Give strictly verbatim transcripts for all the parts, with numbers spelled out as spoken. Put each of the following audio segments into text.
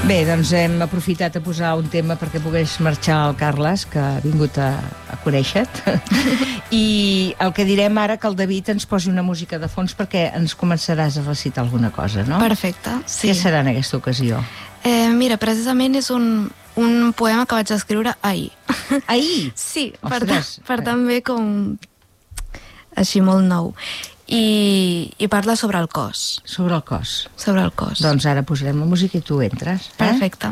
Bé, doncs hem aprofitat a posar un tema perquè pogués marxar el Carles, que ha vingut a, a conèixer-te. I el que direm ara que el David ens posi una música de fons perquè ens començaràs a recitar alguna cosa, no? Perfecte, sí. Què serà en aquesta ocasió? Eh, mira, precisament és un, un poema que vaig escriure ahir. Ahir? Sí, per, Ostres. per també com així molt nou. I, i parla sobre el cos. Sobre el cos. Sobre el cos. Doncs ara posarem la música i tu entres. Eh? Perfecte.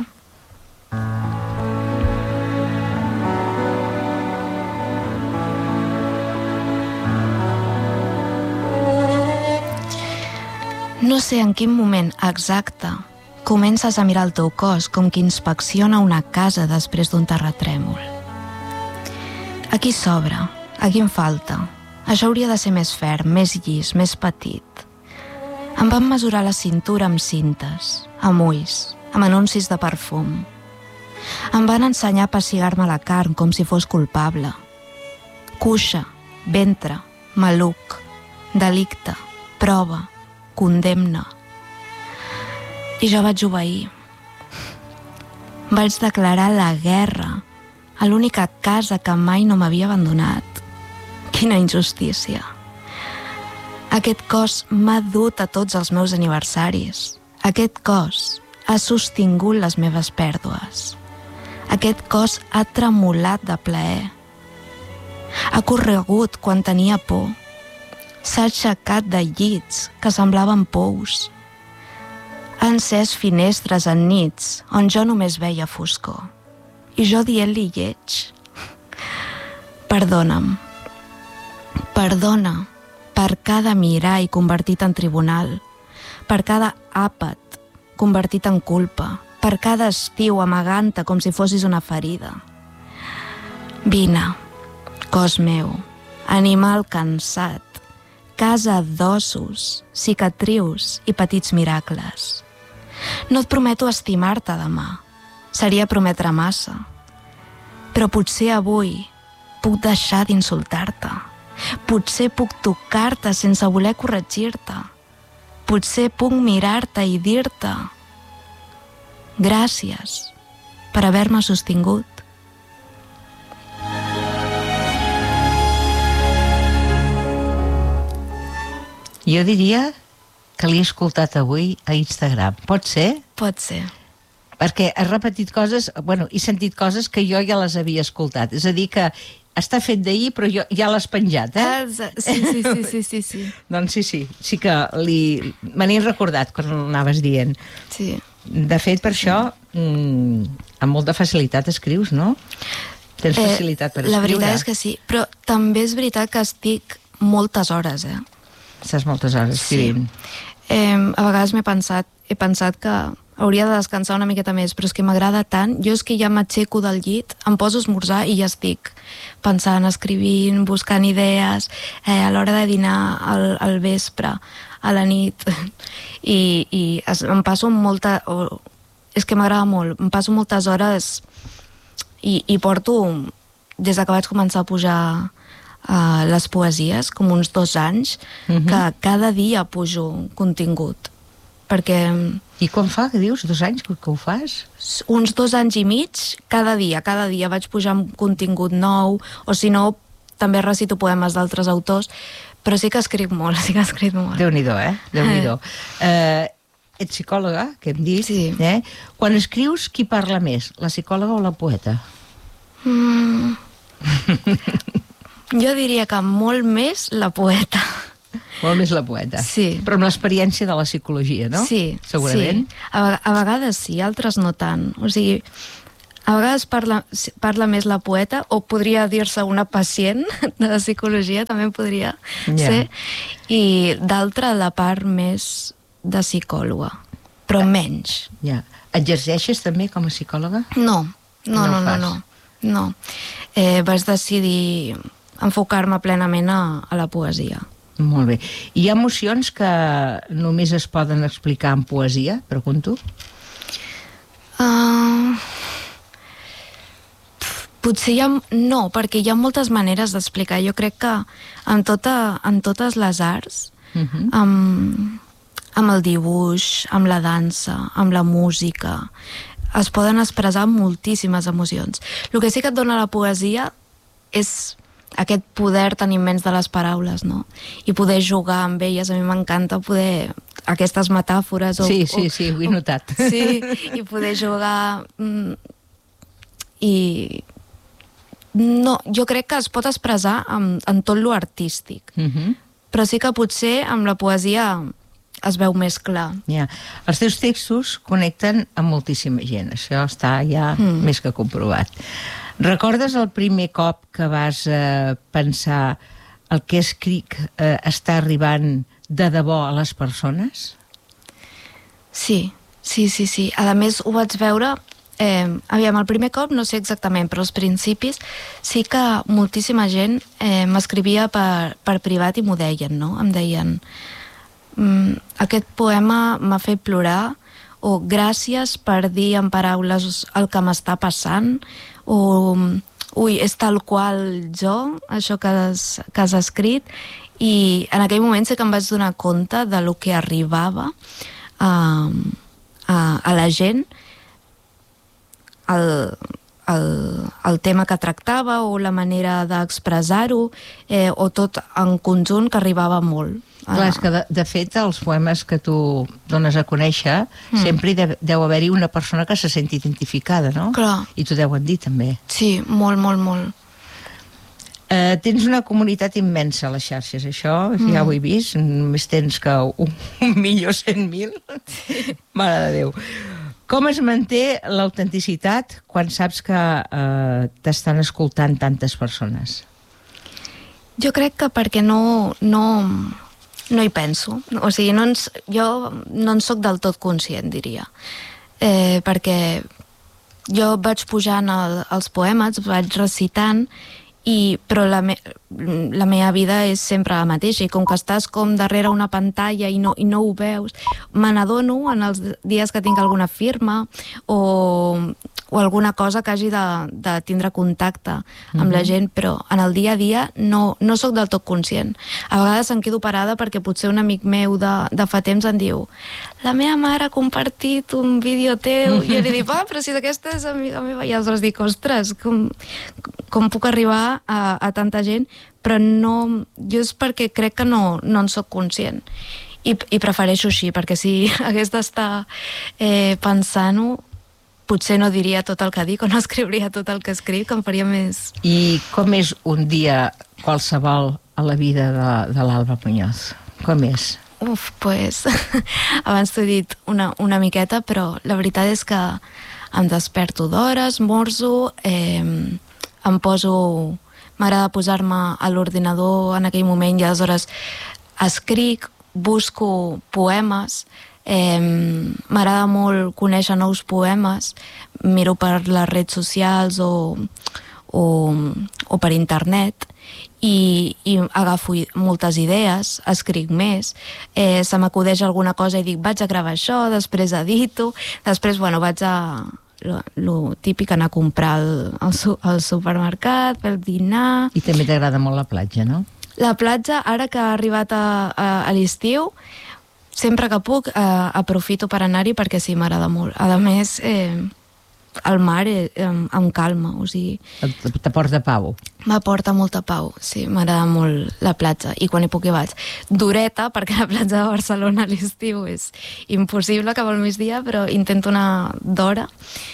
No sé en quin moment exacte comences a mirar el teu cos com qui inspecciona una casa després d'un terratrèmol. Aquí sobra, aquí em falta. Això hauria de ser més ferm, més llis, més petit. Em van mesurar la cintura amb cintes, amb ulls, amb anuncis de perfum. Em van ensenyar a pessigar-me la carn com si fos culpable. Cuixa, ventre, maluc, delicte, prova, condemna. I jo vaig obeir. Vaig declarar la guerra a l'única casa que mai no m'havia abandonat. Quina injustícia. Aquest cos m'ha dut a tots els meus aniversaris. Aquest cos ha sostingut les meves pèrdues. Aquest cos ha tremolat de plaer. Ha corregut quan tenia por. S'ha aixecat de llits que semblaven pous. Ha encès finestres en nits on jo només veia foscor. I jo dient-li lleig. Perdona'm. Perdona per cada mirall convertit en tribunal, per cada àpat convertit en culpa, per cada estiu amagant-te com si fossis una ferida. Vine, cos meu, animal cansat, casa d'ossos, cicatrius i petits miracles. No et prometo estimar-te demà, seria prometre massa, però potser avui puc deixar d'insultar-te. Potser puc tocar-te sense voler corregir-te. Potser puc mirar-te i dir-te gràcies per haver-me sostingut. Jo diria que l'he escoltat avui a Instagram. Pot ser? Pot ser. Perquè has repetit coses, bueno, he sentit coses que jo ja les havia escoltat. És a dir que està fet d'ahir, però jo ja l'has penjat, eh? Ah, sí, sí, sí, sí, sí, sí. Doncs sí, sí, sí que li... me n'he recordat quan l'anaves dient. Sí. De fet, per això, mmm, amb molta facilitat escrius, no? Tens Eh, facilitat per escriure. La veritat és que sí, però també és veritat que estic moltes hores, eh? Estàs moltes hores escrivint. Sí. Eh, a vegades m'he pensat, he pensat que hauria de descansar una miqueta més, però és que m'agrada tant. Jo és que ja m'aixeco del llit, em poso a esmorzar i ja estic pensant, escrivint, buscant idees, eh, a l'hora de dinar al, al vespre, a la nit, i, i es, em passo molta... O, és que m'agrada molt, em passo moltes hores i, i porto, des que vaig començar a pujar uh, les poesies, com uns dos anys, uh-huh. que cada dia pujo contingut, perquè... I quan fa, que dius? Dos anys que ho fas? Uns dos anys i mig, cada dia, cada dia vaig pujar amb contingut nou, o si no, també recito poemes d'altres autors, però sí que escric molt, sí que he escrit molt. Déu-n'hi-do, eh? Déu-n'hi-do. Eh, ets psicòloga, que hem dit, sí. eh? Quan escrius, qui parla més, la psicòloga o la poeta? Mm. Jo diria que molt més la poeta. Molt més la poeta. Sí. Però amb l'experiència de la psicologia, no? Sí. Segurament. Sí. A, a vegades sí, altres no tant. O sigui, a vegades parla, parla més la poeta, o podria dir-se una pacient de la psicologia, també podria yeah. ser, i d'altra la part més de psicòloga, però ah, menys. Ja. Exerceixes també com a psicòloga? No, no, no, no, no. no. Eh, vaig decidir enfocar-me plenament a, a la poesia. Molt bé. Hi ha emocions que només es poden explicar en poesia, pregunto? Uh, potser hi ha... No, perquè hi ha moltes maneres d'explicar. Jo crec que en, tota, en totes les arts, uh-huh. um, amb el dibuix, amb la dansa, amb la música. Es poden expressar moltíssimes emocions. El que sí que et dona la poesia és aquest poder tan immens de les paraules, no? I poder jugar amb elles. A mi m'encanta poder... aquestes metàfores... O, sí, sí, o, sí, ho he notat. O, sí, i poder jugar... Mm, I... No, jo crec que es pot expressar en, en tot lo artístic. Uh-huh. Però sí que potser amb la poesia es veu més clar. Yeah. Els teus textos connecten amb moltíssima gent. Això està ja mm. més que comprovat. Recordes el primer cop que vas eh, pensar el que escric eh, està arribant de debò a les persones? Sí, sí, sí, sí. A més, ho vaig veure... Eh, aviam, el primer cop no sé exactament, però als principis sí que moltíssima gent eh, m'escrivia per, per privat i m'ho deien, no? Em deien mm, aquest poema m'ha fet plorar, o gràcies per dir en paraules el que m'està passant, o ui, és tal qual jo, això que has, que has escrit. I en aquell moment sí que em vaig donar compte de lo que arribava a, a, a la gent, El, el, el tema que tractava o la manera d'expressar-ho, eh, o tot en conjunt, que arribava molt. Clar, és que de, de fet els poemes que tu dones a conèixer mm. sempre hi de, deu haver-hi una persona que se senti identificada, no? Clar. I t'ho deuen dir també. Sí, molt, molt, molt. Uh, tens una comunitat immensa a les xarxes, això mm. ja ho he vist, només tens que un, un milió cent mil. Mare de Déu. Com es manté l'autenticitat quan saps que eh, t'estan escoltant tantes persones? Jo crec que perquè no, no, no hi penso. O sigui, no ens, jo no en soc del tot conscient, diria. Eh, perquè jo vaig pujant el, els poemes, vaig recitant, i, però la, me, la meva vida és sempre la mateixa, i com que estàs com darrere una pantalla i no, i no ho veus, me n'adono en els dies que tinc alguna firma o, o alguna cosa que hagi de, de tindre contacte amb mm-hmm. la gent, però en el dia a dia no, no sóc del tot conscient. A vegades em quedo parada perquè potser un amic meu de, de fa temps em diu: la meva mare ha compartit un vídeo teu, i jo li dic: ah, però si aquesta és amiga meva, i aleshores dic: ostres, com, com puc arribar a, a tanta gent? Però no, jo és perquè crec que no, no en soc conscient, i, i prefereixo així, perquè si hagués d'estar eh, pensant-ho, potser no diria tot el que dic o no escriuria tot el que escric, que em faria més... I com és un dia qualsevol a la vida de, de l'Alba Muñoz? Com és? Uf, pues, abans t'ho he dit una, una miqueta, però la veritat és que em desperto d'hora, esmorzo, eh, em poso... M'agrada posar-me a l'ordinador en aquell moment i aleshores escric, busco poemes, eh, m'agrada molt conèixer nous poemes, miro per les redes socials o, o, o per internet, i, i agafo moltes idees, escric més, eh, se m'acudeix alguna cosa i dic: vaig a gravar això, després edito, després, bueno, vaig a... Lo, lo típic, anar a comprar al, al, al supermercat, pel dinar... I també t'agrada molt la platja, no? La platja, ara que ha arribat a, a, a l'estiu, sempre que puc eh, aprofito per anar-hi, perquè sí, m'agrada molt. A més, eh, el mar eh, em, em calma, o sigui... T'aporta pau. M'aporta molta pau, sí, m'agrada molt la platja, i quan hi puc hi vaig. Dureta, perquè la platja de Barcelona a l'estiu és impossible cap al migdia, però intento anar d'hora,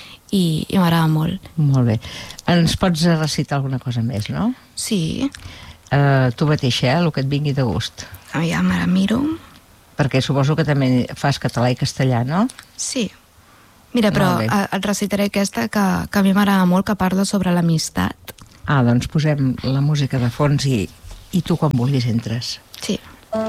i, i m'agrada molt. Molt bé. Ens pots recitar alguna cosa més, no? Sí. Uh, tu mateixa, eh, el que et vingui de gust. Aviam, ara miro. Perquè suposo que també fas català i castellà, no? Sí. Mira, però et recitaré aquesta que, que a mi m'agrada molt, que parla sobre l'amistat. Ah, doncs posem la música de fons i, i tu quan vulguis entres. Sí.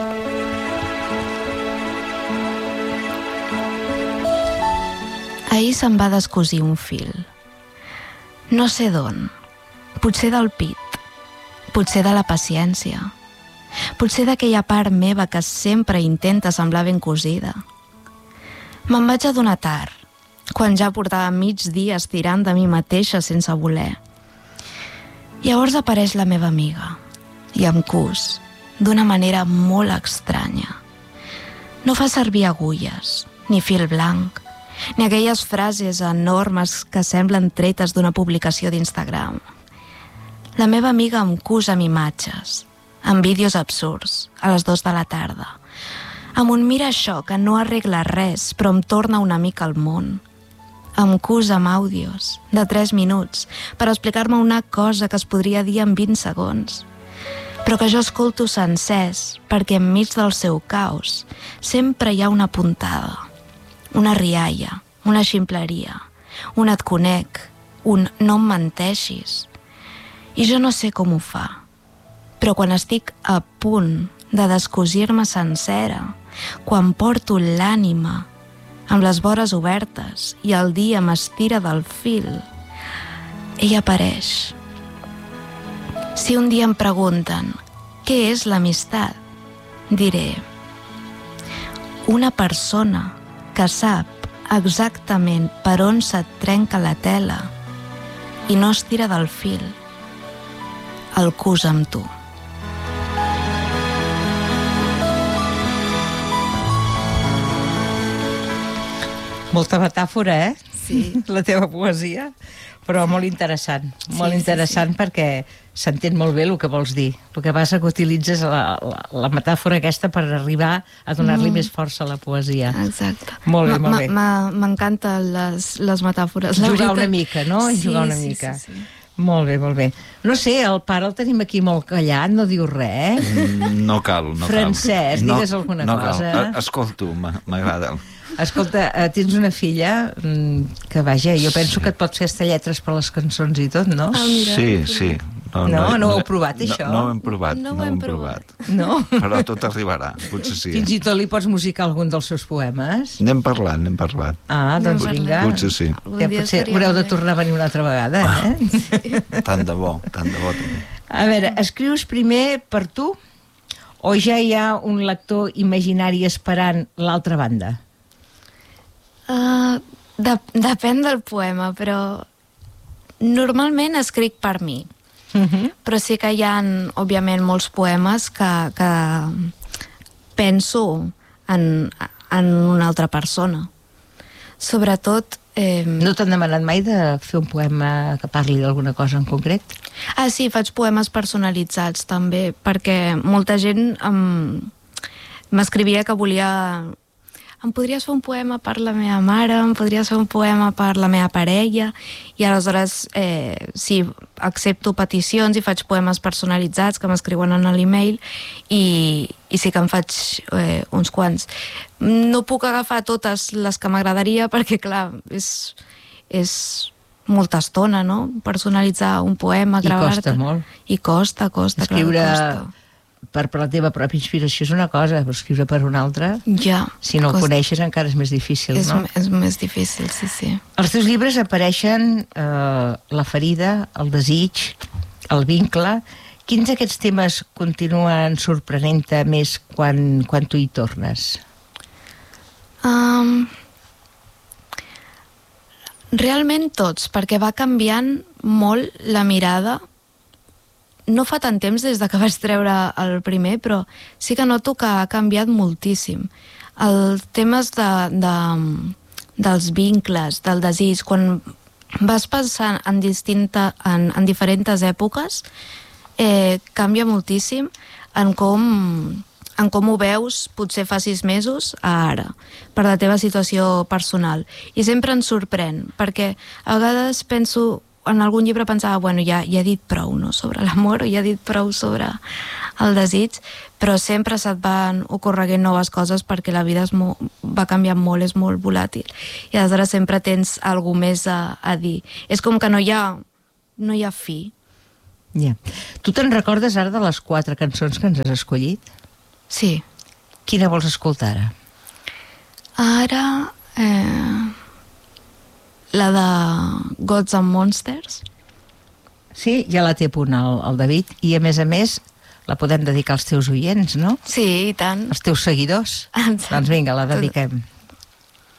Ahir se'm va descosir un fil. No sé d'on. Potser del pit. Potser de la paciència. Potser d'aquella part meva que sempre intenta semblar ben cosida. Me'n vaig adonar tard, quan ja portava mig dia estirant de mi mateixa sense voler. Llavors apareix la meva amiga, i em cus, d'una manera molt estranya. No fa servir agulles, ni fil blanc, ni aquelles frases enormes que semblen tretes d'una publicació d'Instagram. La meva amiga em cus amb imatges, amb vídeos absurds, a les dues de la tarda, amb un mira això que no arregla res, però em torna una mica al món. Em cus amb àudios de tres minuts per explicar-me una cosa que es podria dir en vint segons, però que jo escolto sencers perquè enmig del seu caos sempre hi ha una puntada, una rialla, una ximpleria, un et conec, un no em menteixis. I jo no sé com ho fa, però quan estic a punt de descosir-me sencera, quan porto l'ànima amb les vores obertes i el dia m'estira del fil, ell apareix. Si un dia em pregunten què és l'amistat, diré una persona que sap exactament per on se't trenca la tela i no es tira del fil, el cus amb tu. Molta metàfora, eh? Sí. La teva poesia, però molt interessant. Molt Sí, sí, interessant sí. perquè s'entén molt bé el que vols dir. El que passa que utilitzes la, la, la metàfora aquesta per arribar a donar-li mm. més força a la poesia. Exacte. Molt bé, molt bé. M'encanten les, les metàfores. Jugar una mica, no? Sí, Jugar una sí, mica. Sí, sí. Molt bé, molt bé. No sé, el pare el tenim aquí molt callat, no diu res. Mm, No cal, no cal. Francesc, no, digues alguna no cosa. Cal. Escolto, m'agrada. Escolta, eh, tens una filla mm, que, vaja, jo penso Sí. que et pot fer estar lletres per les cançons i tot, no? Ah, mira. Sí, sí. No, no ho heu provat, no, això? No ho hem provat, No no, ho ho hem hem provat. No? Però tot arribarà, potser sí. Fins i tot li pots musicar algun dels seus poemes? N'hem parlat, n'hem parlat. Ah, doncs Anem vinga. Potser sí. Algun Ja, dia potser estaria haureu de molt bé. tornar a venir una altra vegada, eh? Tant de bo, tant de bo també. A veure, escrius primer per tu o ja hi ha un lector imaginari esperant l'altra banda? Uh, de, depèn del poema, però normalment escric per mi. Uh -huh. Però sí que hi ha, òbviament, molts poemes que, que penso en, en una altra persona. Sobretot... Eh... No t'han demanat mai de fer un poema que parli d'alguna cosa en concret? Ah, sí, faig poemes personalitzats també, perquè molta gent em... m'escrivia que volia... Em podries fer un poema per la meva mare, em podries fer un poema per la meva parella, i aleshores eh, sí, accepto peticions i faig poemes personalitzats que m'escriuen en l'email, i, i sí que em faig eh, uns quants. No puc agafar totes les que m'agradaria perquè, clar, és, és molta estona, no?, personalitzar un poema, I gravar-te. costa molt. I costa, costa, Escriure clar, costa. per, per la teva pròpia inspiració és una cosa, però escriure per una altra, Ja, si no el costa. coneixes encara és més difícil, És, no? és més difícil, sí, sí. Els teus llibres apareixen eh, la ferida, el desig, el vincle. Quins d'aquests temes continuen sorprenent-te més quan, quan tu hi tornes? Um, realment tots, perquè va canviant molt la mirada. No fa tant temps des de que vaig treure el primer, però sí que noto que ha canviat moltíssim. Els temes de, de, dels vincles, del desig, quan vas passant en, distinta, en, en diferents èpoques, eh, canvia moltíssim en com, en com ho veus potser fa sis mesos a ara, per la teva situació personal. I sempre ens sorprèn, perquè a vegades penso, en algun llibre pensava, bueno, ja, ja he dit prou, no?, sobre l'amor, o ja he dit prou sobre el desig, però sempre se't van ocorreguent noves coses perquè la vida és molt, va canviant molt, és molt volàtil. I aleshores sempre tens alguna més a, a dir. És com que no hi ha, no hi ha fi. Ja. Tu te'n recordes ara de les quatre cançons que ens has escollit? Sí. Quina vols escoltar ara? Ara... Eh... la de Gods and Monsters. Sí, ja la té a punt el, el David, i a més a més la podem dedicar als teus oients, no? Sí, i tant. Els teus seguidors. Exacte. Doncs vinga, la dediquem.